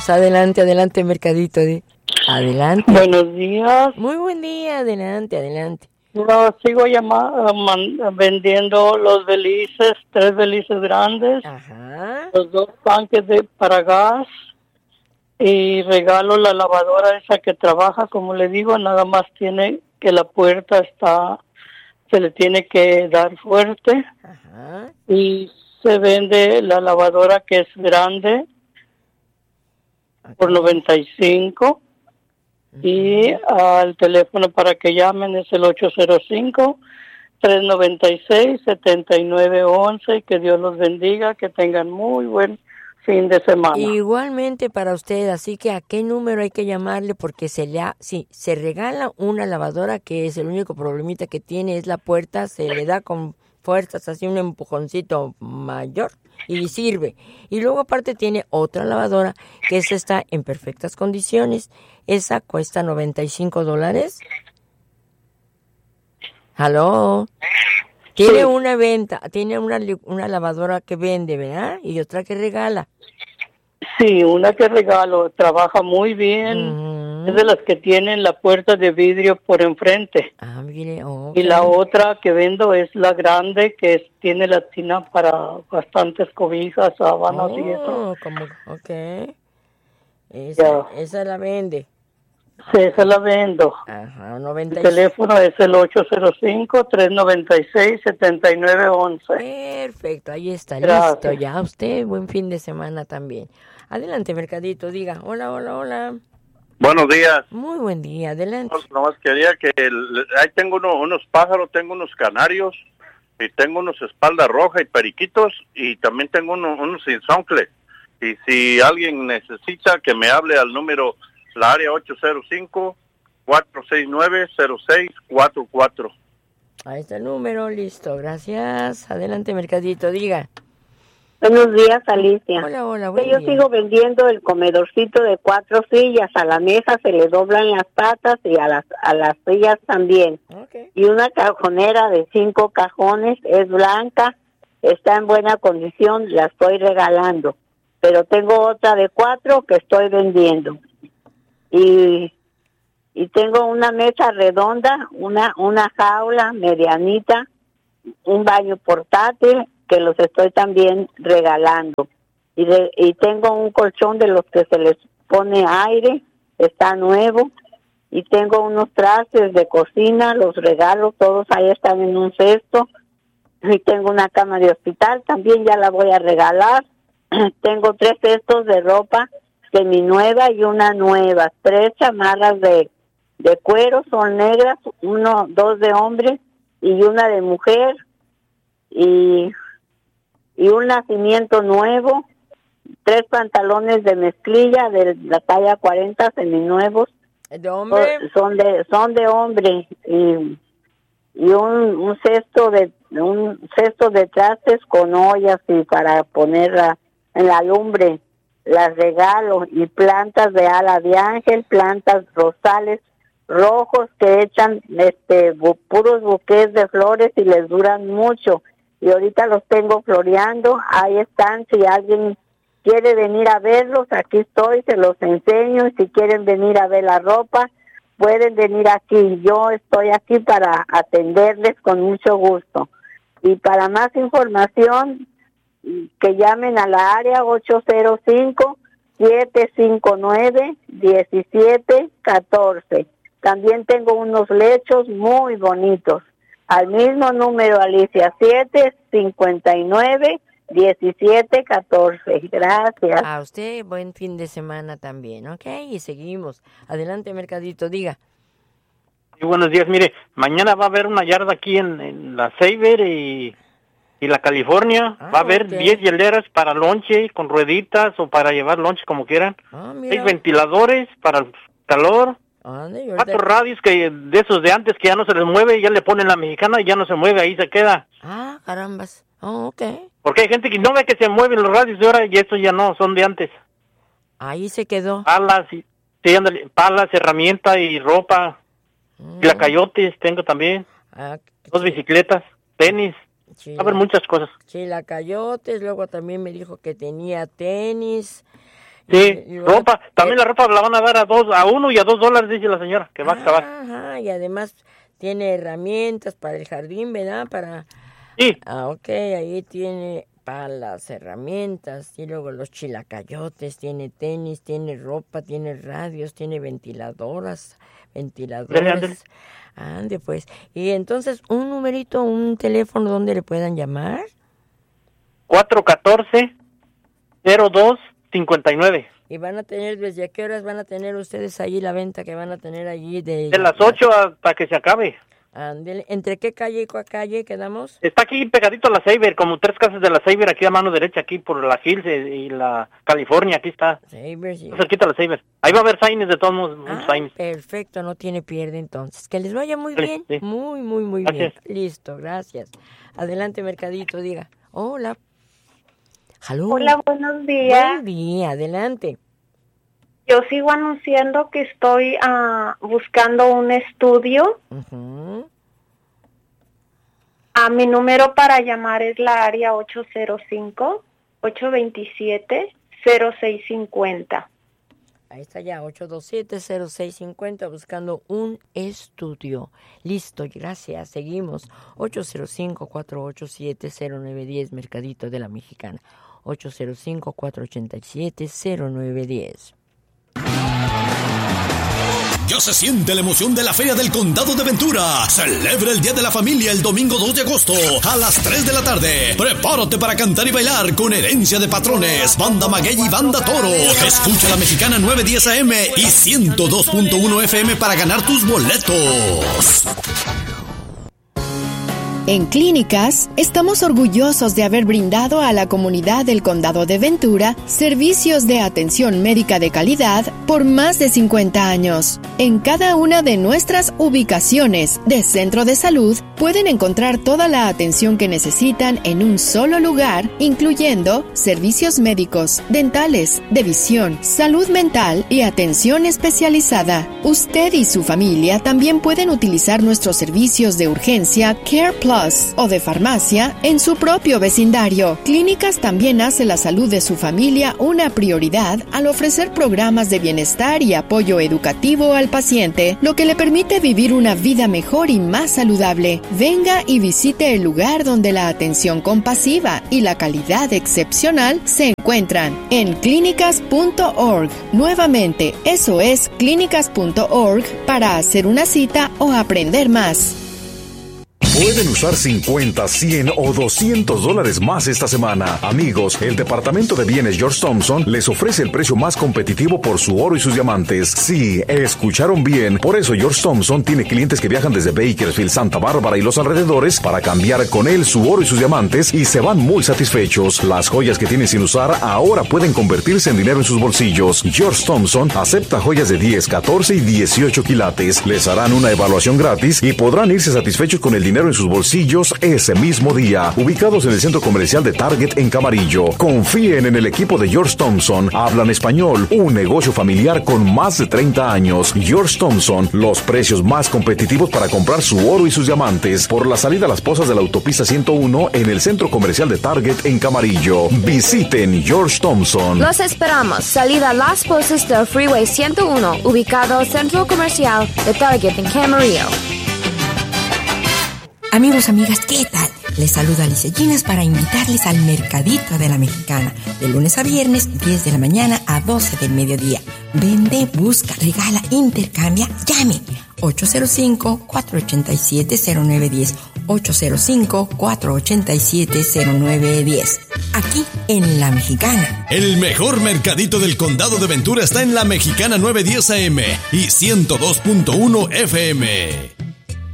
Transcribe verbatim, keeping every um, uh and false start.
seguimos. Adelante, adelante, Mercadito. Di. Adelante. Buenos días. Muy buen día, adelante, adelante. Yo sigo llamando, vendiendo los belices, tres belices grandes, Ajá. los dos tanques de para gas y regalo la lavadora esa que trabaja, como le digo, nada más tiene que la puerta está, se le tiene que dar fuerte. Ajá. Y se vende la lavadora que es grande, okay, por noventa y cinco. Y al teléfono para que llamen es el ocho cero cinco, tres nueve seis, siete nueve uno uno. Que Dios los bendiga, que tengan muy buen fin de semana. Igualmente para usted, así que ¿a qué número hay que llamarle? Porque se le ha, sí, se regala una lavadora que es el único problemita que tiene, es la puerta, se le da con fuerzas, así un empujoncito mayor y sirve. Y luego aparte tiene otra lavadora que esa está en perfectas condiciones. Esa cuesta noventa y cinco dólares. ¿Aló? Tiene sí. una venta, tiene una, una lavadora que vende, ¿verdad? Y otra que regala. Sí, una que regalo, trabaja muy bien. Uh-huh. Es de las que tienen la puerta de vidrio por enfrente. Ah, mire, okay. Y la otra que vendo es la grande, que es, tiene la tina para bastantes cobijas, sábanas oh, y eso. Como, ok. Esa, esa la vende. Sí, esa la vendo. Ajá, noventa. El teléfono es el ocho cero cinco, tres nueve seis, siete nueve uno uno. Perfecto, ahí está, gracias. Listo. Ya usted, buen fin de semana también. Adelante, Mercadito, diga, hola, hola, hola. Buenos días. Muy buen día, adelante. No, nomás quería que, el, ahí tengo uno, unos pájaros, tengo unos canarios, y tengo unos espalda roja y periquitos, y también tengo uno, unos insoncle. Y si alguien necesita, que me hable al número, la área ocho cero cinco, cuatro seis nueve, cero seis cuatro cuatro. Ahí está el número, listo, gracias. Adelante, Mercadito, diga. Buenos días, Alicia. Hola, hola, buen Yo día. sigo vendiendo el comedorcito de cuatro sillas. A la mesa se le doblan las patas y a las a las sillas también. Okay. Y una cajonera de cinco cajones, es blanca, está en buena condición, la estoy regalando. Pero tengo otra de cuatro que estoy vendiendo. Y y tengo una mesa redonda, una una jaula medianita, un baño portátil que los estoy también regalando. Y, de, y tengo un colchón de los que se les pone aire, está nuevo. Y tengo unos trastes de cocina, los regalo, todos ahí están en un cesto. Y tengo una cama de hospital, también ya la voy a regalar. Tengo tres cestos de ropa seminueva y una nueva, tres chamarras de, de cuero, son negras, uno, dos de hombre y una de mujer. Y y un nacimiento nuevo, tres pantalones de mezclilla de la talla cuarenta seminuevos. ¿De hombre? Son de son de hombre y y un, un cesto de un cesto de trastes con ollas y para ponerla en la lumbre. Las regalo y plantas de ala de ángel, plantas rosales rojos que echan este bu, puros buqués de flores y les duran mucho. Y ahorita los tengo floreando, ahí están, si alguien quiere venir a verlos, aquí estoy, se los enseño, y si quieren venir a ver la ropa, pueden venir aquí, yo estoy aquí para atenderles con mucho gusto. Y para más información, que llamen a la área ocho cero cinco, siete cinco nueve, uno siete uno cuatro. También tengo unos lechos muy bonitos. Al mismo número, Alicia, siete cinco nueve, uno siete uno cuatro. Gracias. A usted, buen fin de semana también, ¿ok? Y seguimos. Adelante, Mercadito, diga. Sí, buenos días, mire, mañana va a haber una yarda aquí en, en la Saber y, y la California. Ah, va a haber diez okay. hieleras para lonche, con rueditas o para llevar lonche como quieran. Ah, mira. seis ventiladores para el calor. Ande, Cuatro radios que de esos de antes que ya no se les mueve, ya le ponen la mexicana y ya no se mueve, ahí se queda. Ah, carambas. Oh, ok. Porque hay gente que no ve que se mueven los radios de ahora y estos ya no, son de antes. Ahí se quedó. Palas, y, sí, andale, palas, herramientas y ropa. Mm. Y lacayotes tengo también. Ah, dos sí. Bicicletas, tenis. Sí, va a haber muchas cosas. Sí, lacayotes, luego también me dijo que tenía tenis. Sí, y, y ropa. A... También la ropa la van a dar a dos, a uno y a dos dólares, dice la señora, que va a acabar. Ajá, y además tiene herramientas para el jardín, ¿verdad? Para... Sí. Ah, ok, ahí tiene para las herramientas, y luego los chilacayotes, tiene tenis, tiene ropa, tiene radios, tiene ventiladoras, ventiladores. Ande, pues. Y entonces, un numerito, un teléfono donde le puedan llamar. cuatro uno cuatro, cero dos cinco nueve. Y van a tener, ¿desde qué horas van a tener ustedes allí la venta que van a tener allí? De, de las ocho hasta que se acabe. Andele. ¿Entre qué calle y cuál calle quedamos? Está aquí pegadito a la Saber, como tres casas de la Saber, aquí a mano derecha, aquí por la Hills y la California, aquí está. Saber, sí. Cerquita a la Saber. Ahí va a haber signs de todos modos. Ah, signs. Perfecto, no tiene pierde entonces. Que les vaya muy Sí, bien, sí. muy, muy, muy Gracias. bien. Listo, gracias. Adelante, Mercadito, diga. Hola. Hello. Hola, buenos días. Buen día, adelante. Yo sigo anunciando que estoy uh, buscando un estudio. Uh-huh. A mi número para llamar es la área ocho cero cinco, ocho dos siete, cero seis cinco cero. Ahí está ya, ocho dos siete, cero seis cinco cero, buscando un estudio. Listo, gracias, seguimos. ocho cero cinco, cuatro ocho siete, cero nueve uno cero, Mercadito de la Mexicana. ocho cero cinco, cuatro ocho siete, cero nueve uno cero. Ya se siente la emoción de la Feria del Condado de Ventura. Celebra el Día de la Familia el domingo dos de agosto a las tres de la tarde. Prepárate para cantar y bailar con Herencia de Patrones, Banda Maguey y Banda Toro. Escucha la Mexicana nueve diez A M y ciento dos punto uno F M para ganar tus boletos. En Clínicas, estamos orgullosos de haber brindado a la comunidad del Condado de Ventura servicios de atención médica de calidad por más de cincuenta años. En cada una de nuestras ubicaciones de centro de salud pueden encontrar toda la atención que necesitan en un solo lugar, incluyendo servicios médicos, dentales, de visión, salud mental y atención especializada. Usted y su familia también pueden utilizar nuestros servicios de urgencia Care Plus o de farmacia en su propio vecindario. Clínicas también hace la salud de su familia una prioridad al ofrecer programas de bienestar y apoyo educativo al paciente, lo que le permite vivir una vida mejor y más saludable. Venga y visite el lugar donde la atención compasiva y la calidad excepcional se encuentran en clínicas punto org. Nuevamente, eso es clínicas punto org para hacer una cita o aprender más. Pueden usar cincuenta, cien o doscientos dólares más esta semana. Amigos, el Departamento de Bienes George Thompson les ofrece el precio más competitivo por su oro y sus diamantes. Sí, escucharon bien. Por eso George Thompson tiene clientes que viajan desde Bakersfield, Santa Bárbara y los alrededores para cambiar con él su oro y sus diamantes y se van muy satisfechos. Las joyas que tienen sin usar ahora pueden convertirse en dinero en sus bolsillos. George Thompson acepta joyas de diez, catorce y dieciocho quilates. Les harán una evaluación gratis y podrán irse satisfechos con el dinero en sus bolsillos ese mismo día. Ubicados en el centro comercial de Target en Camarillo. Confíen en el equipo de George Thompson. Hablan español. Un negocio familiar con más de treinta años. George Thompson. Los precios más competitivos para comprar su oro y sus diamantes. Por la salida a Las Pozas de la autopista ciento uno en el centro comercial de Target en Camarillo. Visiten George Thompson. Los esperamos. Salida a Las Pozas del Freeway ciento uno. Ubicado centro comercial de Target en Camarillo. Amigos, amigas, ¿qué tal? Les saluda Alicia Ginas para invitarles al Mercadito de la Mexicana, de lunes a viernes, diez de la mañana a doce del mediodía. Vende, busca, regala, intercambia, llame. ocho cero cinco, cuatro ocho siete, cero nueve uno cero, ocho cero cinco, cuatro ocho siete, cero nueve uno cero. Aquí en La Mexicana. El mejor mercadito del Condado de Ventura está en La Mexicana nueve diez A M y ciento dos punto uno F M.